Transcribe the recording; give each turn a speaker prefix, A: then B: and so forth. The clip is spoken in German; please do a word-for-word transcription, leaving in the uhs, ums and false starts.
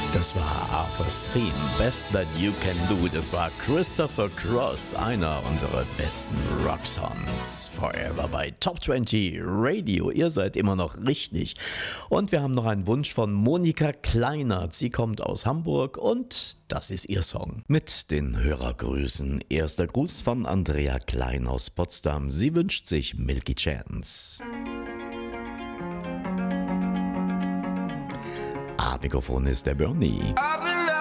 A: Das war Arthur's Theme, Best That You Can Do. Das war Christopher Cross, einer unserer besten Rocksongs. Forever bei Top zwanzig Radio. Ihr seid immer noch richtig. Und wir haben noch einen Wunsch von Monika Kleinert. Sie kommt aus Hamburg und das ist ihr Song. Mit den Hörergrüßen. Erster Gruß von Andrea Klein aus Potsdam. Sie wünscht sich Milky Chance. Am Mikrofon ist der Bernie.